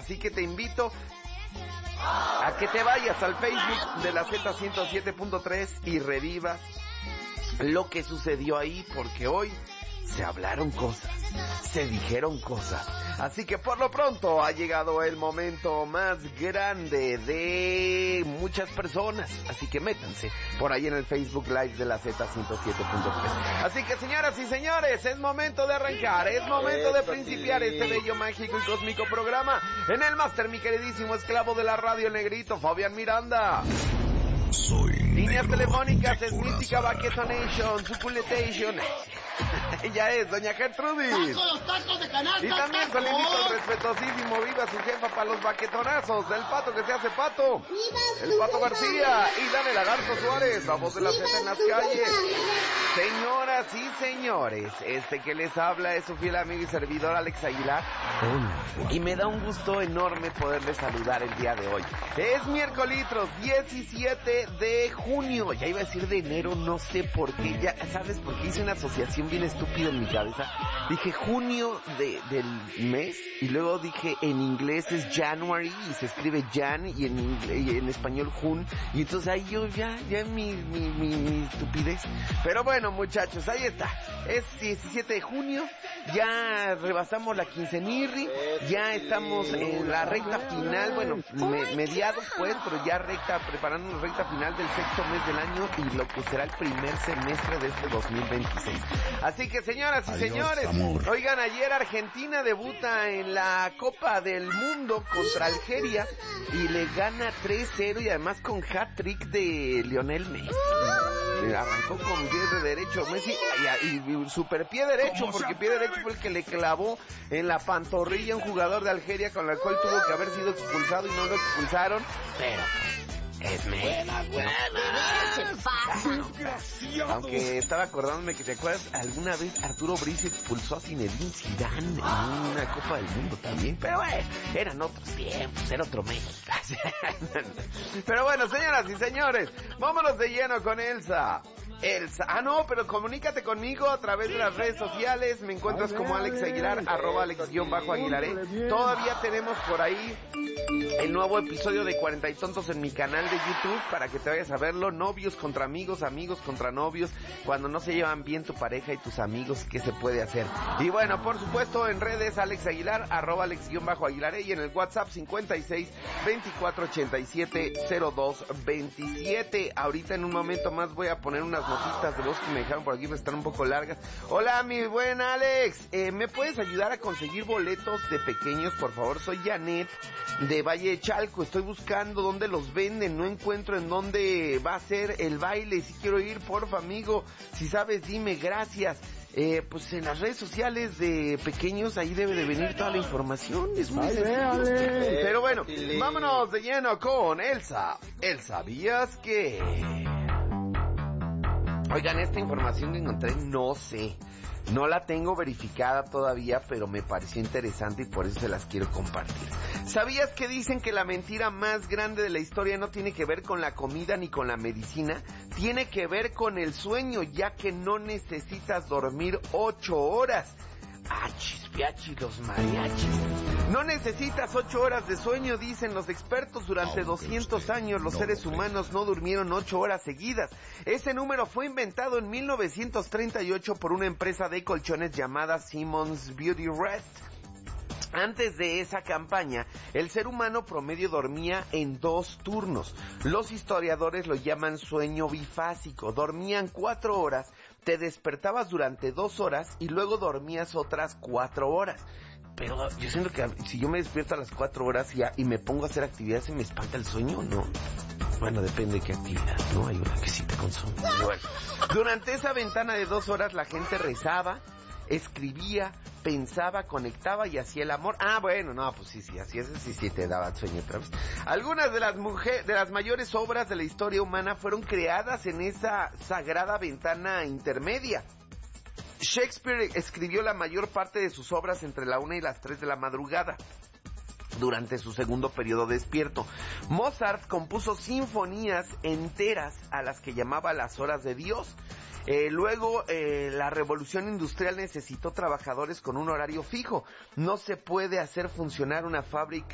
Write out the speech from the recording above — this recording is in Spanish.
Así que te invito a que te vayas al Facebook de la Z107.3 y revivas lo que sucedió ahí, porque hoy se hablaron cosas, se dijeron cosas. Así que por lo pronto ha llegado el momento más grande de muchas personas. Así que métanse por ahí en el Facebook Live de la Z107.3. Así que señoras y señores, es momento de arrancar, es momento de principiar este bello, mágico y cósmico programa. En el máster, mi queridísimo esclavo de la radio, el negrito Fabián Miranda. Soy Líneas negro telefónicas, de es mística corazón. Baquetonation, Suculetation. Ella es Doña Gertrudis. Tacos de canasta, Y también solicito el respetuosísimo viva su jefa para los baquetonazos, el pato que se hace pato, el Pato García y Dani Lagarto Suárez, la voz de la Z en las calles. Señoras y señores, este que les habla es su fiel amigo y servidor Alex Aguilar. Y me da un gusto enorme poderles saludar el día de hoy. Es miércoles 17 de junio, ya iba a decir de enero, no sé por qué, ya sabes por qué hice una asociación bien estúpida en mi cabeza. Dije junio del mes y luego dije en inglés es January y se escribe Jan y en español Jun, y entonces ahí yo ya mi estupidez. Pero bueno, muchachos, ahí está. Es 17 de junio, ya rebasamos la quincenirri, ya estamos en la recta final, bueno, mediados pues, pero ya preparando la recta final del sexto mes del año y lo que será el primer semestre de este 2026. Así que señoras y señores, amor. Oigan, ayer Argentina debuta en la Copa del Mundo contra Algeria y le gana 3-0 y además con hat-trick de Lionel Messi. Arrancó con pie de derecho Messi y super pie derecho, porque pie derecho fue el que le clavó en la pantorrilla a un jugador de Algeria con el cual tuvo que haber sido expulsado y no lo expulsaron, pero es Messi. Aunque estaba acordándome que te acuerdas, alguna vez Arturo Briz expulsó a Zinedine Zidane en una Copa del Mundo también, pero eran otros tiempos, era otro México. Pero bueno, señoras y señores, vámonos de lleno con Elsa. Pero comunícate conmigo a través de las redes sociales. Me encuentras como Alex Aguilar, @Alex_Aguilaré. Todavía tenemos por ahí el nuevo episodio de 40 y tontos en mi canal de YouTube para que te vayas a verlo. Novios contra amigos, amigos contra novios. Cuando no se llevan bien tu pareja y tus amigos, ¿qué se puede hacer? Y bueno, por supuesto, en redes Alex Aguilar, @Alex_Aguilaré, y en el WhatsApp 56 24 87 02 27. Ahorita en un momento más voy a poner unas notitas de voz que me dejaron por aquí, pero están un poco largas. Hola, mi buen Alex, ¿me puedes ayudar a conseguir boletos de pequeños, por favor? Soy Janet de Valle de Chalco, estoy buscando dónde los venden, no encuentro en dónde va a ser el baile. Si quiero ir, porfa, amigo, si sabes dime, gracias. Pues en las redes sociales de pequeños ahí debe de venir toda la información, es muy sencillo. Pero bueno, vámonos de lleno con Elsa. ¿Sabías que? Oigan, esta información que encontré, no la tengo verificada todavía, pero me pareció interesante y por eso se las quiero compartir. ¿Sabías que dicen que la mentira más grande de la historia no tiene que ver con la comida ni con la medicina? Tiene que ver con el sueño, ya que no necesitas dormir 8 horas. Achis, piachis, los mariachis. No necesitas 8 horas de sueño, dicen los expertos. Durante 200 años los seres humanos no durmieron 8 horas seguidas. Ese número fue inventado en 1938 por una empresa de colchones llamada Simmons Beauty Rest. Antes de esa campaña, el ser humano promedio dormía en 2 turnos. Los historiadores lo llaman sueño bifásico. Dormían 4 horas, te despertabas durante 2 horas y luego dormías otras 4 horas. Pero yo siento que si yo me despierto a las 4 horas y me pongo a hacer actividades, ¿se me espanta el sueño o no? Bueno, depende de qué actividad, ¿no? Hay una que sí te consume. Bueno, durante esa ventana de 2 horas la gente rezaba, escribía, pensaba, conectaba y hacía el amor. Bueno, no, pues sí, así es, sí te daba sueño otra vez. Algunas de las mayores obras de la historia humana fueron creadas en esa sagrada ventana intermedia. Shakespeare escribió la mayor parte de sus obras entre la 1 y las 3 de la madrugada, durante su segundo periodo despierto. Mozart compuso sinfonías enteras a las que llamaba las horas de Dios. Luego, la revolución industrial necesitó trabajadores con un horario fijo. No se puede hacer funcionar una fábrica